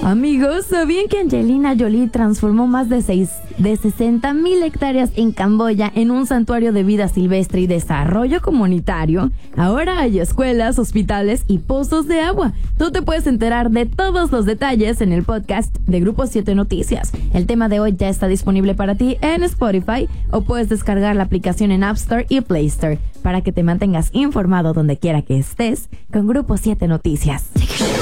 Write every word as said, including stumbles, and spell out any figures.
Amigos, ¿sabían que Angelina Jolie transformó más de, seis, de sesenta mil hectáreas en Camboya en un santuario de vida silvestre y desarrollo comunitario? Ahora hay escuelas, hospitales y pozos de agua. Tú te puedes enterar de todos los detalles en el podcast de Grupo siete Noticias. El tema de hoy ya está disponible para ti en Spotify o puedes descargar la aplicación en App Store y Play Store para que te mantengas informado donde quiera que estés con Grupo siete Noticias.